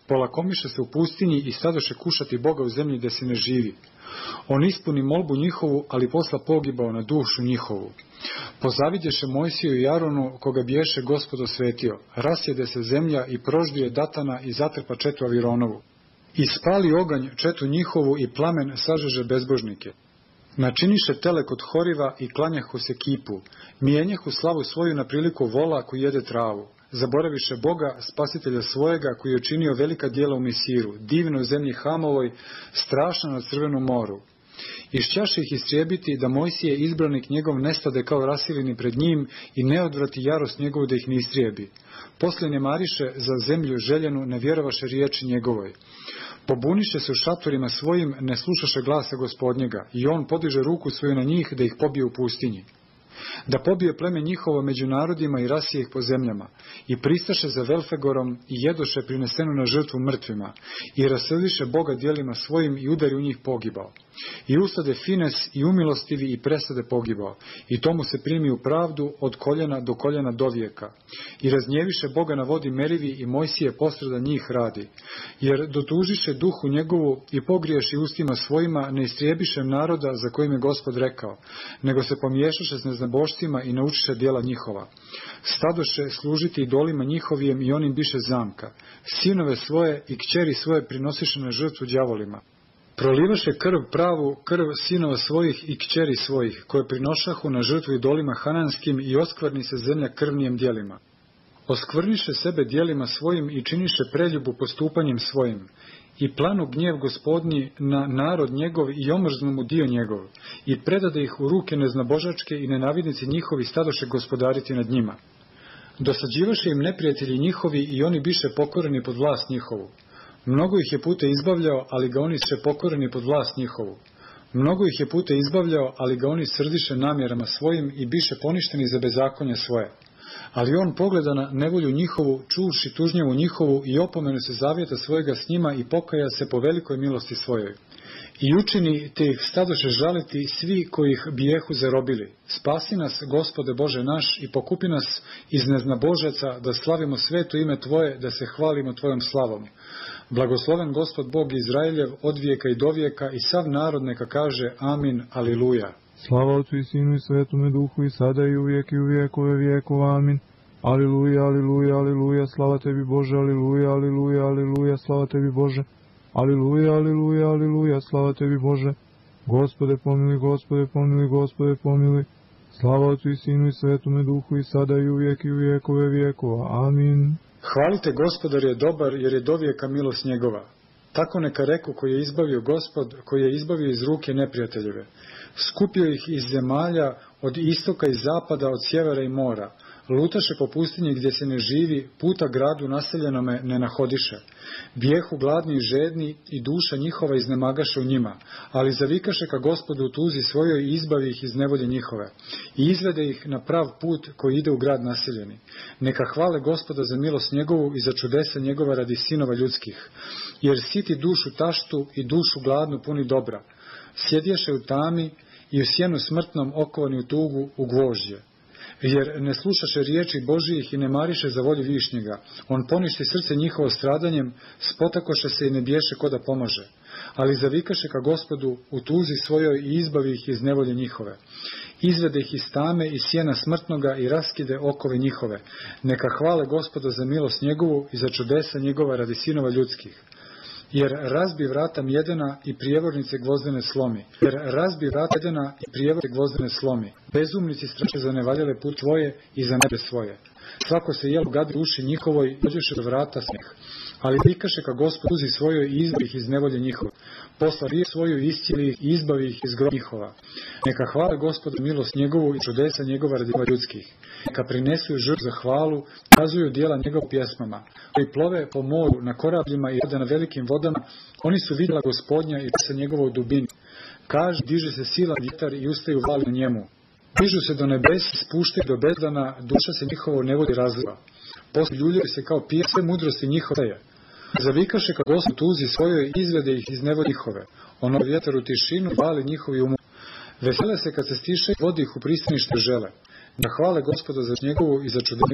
polakomiše se u pustinji i stadoše kušati Boga u zemlji gdje se ne živi. On ispuni molbu njihovu, ali posla pogibao na dušu njihovu. Pozavidješe Mojsiju i Aronu, koga biješe Gospod osvetio. Rasjede se zemlja i prožduje Datana i zatrpa četu Avironovu. I spali oganj četu njihovu i plamen sažeže bezbožnike. Načiniše tele kod Horiva i klanjahu se kipu. Mijenjahu slavu svoju na priliku vola koji jede travu. Zaboraviše Boga, spasitelja svojega, koji je učinio velika djela u Misiru, divno u zemlji Hamovoj, strašno na Crvenom moru. Išćaše ih istrijebiti, da Mojsije izbranik njegov nestade kao rasilini pred njim i ne odvrati jarost njegovu da ih ne istrijebi. Poslije ne mariše za zemlju željenu, ne vjerovaše riječi njegovoj. Pobuniše se u šatorima svojim, ne slušaše glasa Gospodnjega, i on podiže ruku svoju na njih da ih pobije u pustinji. Da pobije pleme njihovo među narodima i rasije ih po zemljama, i pristaše za Velfegorom i jedoše prinesenu na žrtvu mrtvima, i rasrdiše Boga djelima svojim i udari u njih pogibao. I ustade Fines i umilostivi i presade pogibao, i tomu se primi u pravdu od koljena do koljena dovijeka. I raznjeviše Boga na vodi Merivi i Mojsije posreda njih radi, jer dotužiše duhu njegovu i pogriješi ustima svojima, ne istrijebiše naroda za kojim je Gospod rekao, nego se pomiješaše s neznabošcima i naučiše djela njihova. Stadoše služiti idolima njihovijem i onim biše zamka. Sinove svoje i kćeri svoje prinosiše na žrtvu đavolima. Prolivaše krv pravu, krv sinova svojih i kćeri svojih, koje prinošahu na žrtvu idolima hananskim, i oskvrni se zemlja krvnijem djelima. Oskvrniše sebe djelima svojim i činiše preljubu postupanjem svojim. I planu gnjev Gospodnji na narod njegov i omrznu mu dio njegov, i predade ih u ruke neznabožačke i nenavidnici njihovi stadoše gospodariti nad njima. Dosađivaše im neprijatelji njihovi i oni biše pokoreni pod vlast njihovu. Mnogo ih je puta izbavljao, ali ga oni se pokoreni pod vlast njihovu. Mnogo ih je puta izbavljao, ali ga oni srdiše namjerama svojim i biše poništeni za bezakonje svoje. Ali on pogleda na nevolju njihovu, čuvši tužnjavu njihovu i opomenu se zavjeta svojega s njima i pokaja se po velikoj milosti svojoj. I učini te ih stadoše žaliti svi koji ih bijehu zarobili. Spasi nas, Gospode Bože naš, i pokupi nas iz neznabožaca, da slavimo sveto ime Tvoje, da se hvalimo Tvojom slavom. Blagosloven Gospod Bog Izraeljev od vijeka i do vijeka, i sav narod neka kaže amin, aliluja. Slava Otcu i Sinu i Svetome Duhu, i sada i uvijek i u vijekove vijekova, amin. Aliluja, aliluja, aliluja, slava Tebi Bože, aliluja, aliluja, aliluja, slava Tebi Bože. Aliluja, aliluja, aliluja, slava Tebi Bože. Gospode pomili, Gospode pomili, Gospode pomili. Slava Otcu i Sinu i Svetome Duhu, i sada i uvijek i u vijekove vijekova, amin. Hvalite Gospodar je dobar, jer je dovijeka milost njegova. Tako neka reku koji je izbavio Gospod, koji je izbavio iz ruke neprijateljeve. Skupio ih iz zemalja, od istoka i zapada, od sjevera i mora. Lutaše po pustinji gdje se ne živi, puta gradu naseljenome ne nahodiše. Bijehu gladni i žedni i duša njihova iznemagaše u njima, ali zavikaše ka Gospodu u tuzi svojoj i izbavi ih iz nevolje njihove. I izvede ih na prav put koji ide u grad naseljeni. Neka hvale Gospoda za milost njegovu i za čudesa njegova radi sinova ljudskih. Jer siti dušu taštu i dušu gladnu puni dobra. Sjedješe u tami i u sjenu smrtnom okovani u tugu u gvožđe. Jer ne slušaše riječi Božijih i ne mariše za volju višnjega. On poništi srce njihovo stradanjem, spotakoše se i ne biješe ko da pomaže. Ali zavikaše ka Gospodu u tuzi svojoj i izbavi ih iz nevolje njihove. Izvede ih iz tame i sjena smrtnoga i raskide okove njihove. Neka hvale Gospoda za milost njegovu i za čudesa njegova radi sinova ljudskih. Jer razbi vrata mjedena i prijevornice gvozdene slomi. Jer razbi vrata mjedena i prijevornice gvozdene slomi. Bezumnici straše za nevaljale put tvoje i za nebe svoje. Svako se jelo gadi uši njihovoj i dođeše do vrata smijeh. Ali vikaše ka Gospod uzi svojoj i izbavi ih iz nevolje njihove. Posla riječ svoju iscijeli ih i izbavi ih iz groba njihova. Neka hvale Gospodu milost njegovu i čudesa njegova radi ljudskih. Neka prinesu žrtvu za hvalu, kazuju djela njegov pjesmama. Koji plove po moru, na korabljima i rade na velikim vodama, oni su vidjela Gospodnja i sa njegovoj dubini. Kaže, diže se sila vjetar i ustaju vali na njemu. Dižu se do nebes, spuštaju do bezdana, duša se njihovo nevoli razliva. Poslije ljuljaju se kao pije, sve mudrosti njihove. Zavikaše ka Gospodu tuzi svojoj i izvede ih iz nevolje njihove. Ono vjetar u tišinu, vali njihovi umu. Vesele se kad se stiše, vodi ih u pristanište žele. Da hvale Gospoda za njegovu i za čudenje